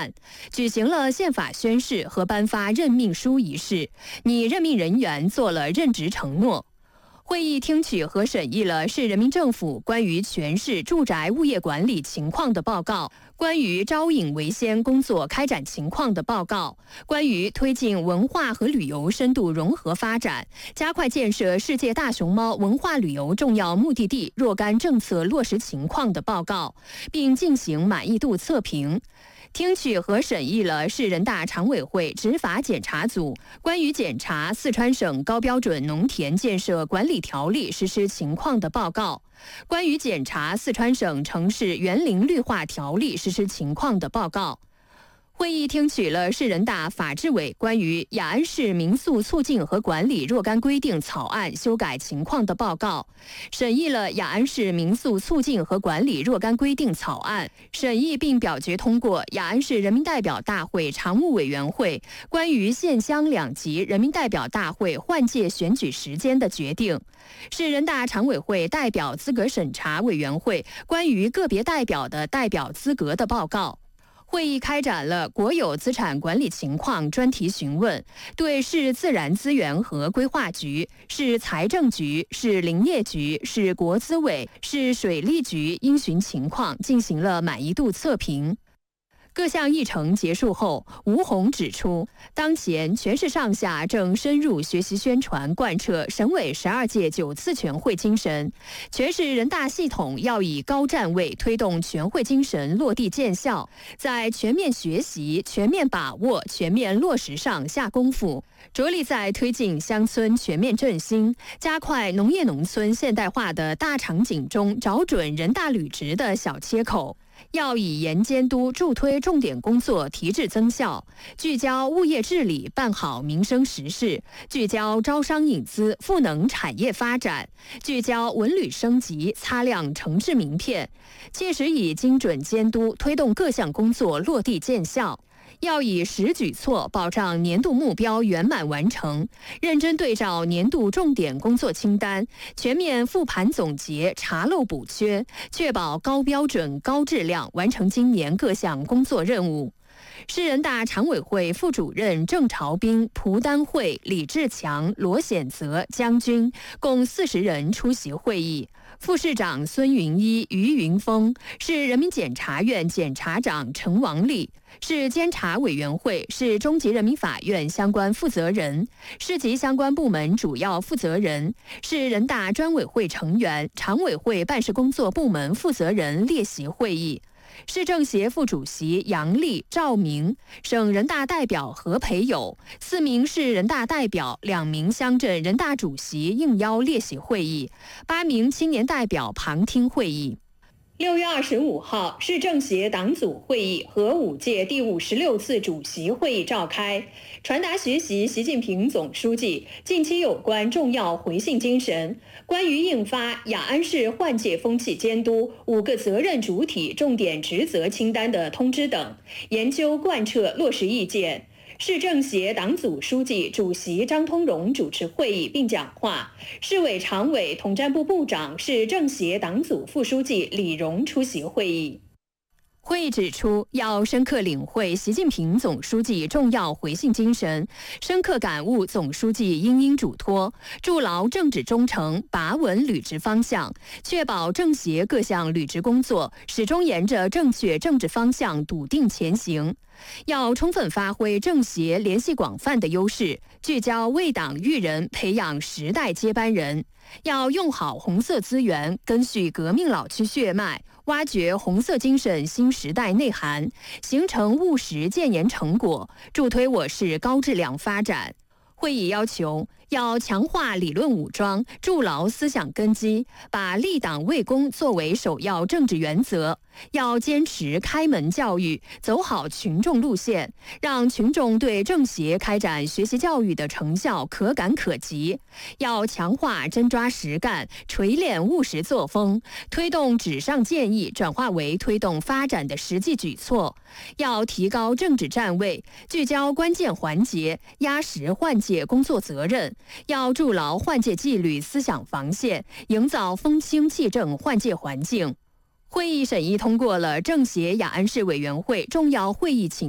案，举行了宪法宣誓和颁发任命书仪式，拟任命人员做了任职承诺。会议听取和审议了市人民政府关于全市住宅物业管理情况的报告、关于招引为先工作开展情况的报告、关于推进文化和旅游深度融合发展、加快建设世界大熊猫文化旅游重要目的地若干政策落实情况的报告，并进行满意度测评。听取和审议了市人大常委会执法检查组关于检查四川省高标准农田建设管理条例实施情况的报告，关于检查四川省城市园林绿化条例实施情况的报告。会议听取了市人大法制委关于雅安市民宿促进和管理若干规定草案修改情况的报告，审议了雅安市民宿促进和管理若干规定草案，审议并表决通过雅安市人民代表大会常务委员会关于县乡两级人民代表大会换届选举时间的决定，市人大常委会代表资格审查委员会关于个别代表的代表资格的报告。会议开展了国有资产管理情况专题询问，对市自然资源和规划局、市财政局、市林业局、市国资委、市水利局应询情况进行了满意度测评。各项议程结束后，吴宏指出，当前全市上下正深入学习宣传贯彻省委12届9次全会精神，全市人大系统要以高站位推动全会精神落地见效，在全面学习、全面把握、全面落实上下功夫，着力在推进乡村全面振兴、加快农业农村现代化的大场景中找准人大履职的小切口。要以严监督助推重点工作提质增效，聚焦物业治理办好民生实事，聚焦招商引资赋能产业发展，聚焦文旅升级擦亮城市名片，切实以精准监督推动各项工作落地见效。要以实举措保障年度目标圆满完成，认真对照年度重点工作清单，全面复盘总结查漏补缺，确保高标准高质量完成今年各项工作任务。市人大常委会副主任郑朝斌、蒲丹慧、李志强、罗显泽、江军共40人出席会议。副市长孙云一、于云峰，市人民检察院检察长陈王丽，市监察委员会、市中级人民法院相关负责人、市级相关部门主要负责人、市人大专委会成员、常委会办事工作部门负责人列席会议。市政协副主席杨丽、赵明，省人大代表何培友，4名市人大代表、2名乡镇人大主席应邀列席会议，8名青年代表旁听会议。6月25号，市政协党组会议和5届第56次主席会议召开，传达学习习近平总书记近期有关重要回信精神、关于印发雅安市换届风气监督5个责任主体重点职责清单的通知等，研究贯彻落实意见。市政协党组书记、主席张通荣主持会议并讲话，市委常委、统战部部长、市政协党组副书记李荣出席会议。会议指出，要深刻领会习近平总书记重要回信精神，深刻感悟总书记殷殷嘱托，筑牢政治忠诚，把稳履职方向，确保政协各项履职工作始终沿着正确政治方向笃定前行。要充分发挥政协联系广泛的优势，聚焦为党育人，培养时代接班人。要用好红色资源，根续革命老区血脉，挖掘红色精神新时代内涵，形成务实建言成果，助推我市高质量发展。会议要求，要强化理论武装，筑牢思想根基，把立党为公作为首要政治原则。要坚持开门教育，走好群众路线，让群众对政协开展学习教育的成效可感可及。要强化真抓实干，锤炼务实作风，推动纸上建议转化为推动发展的实际举措。要提高政治站位，聚焦关键环节，压实换届工作责任。要筑牢换届纪律思想防线，营造风清气正换届环境。会议审议通过了政协雅安市委员会重要会议请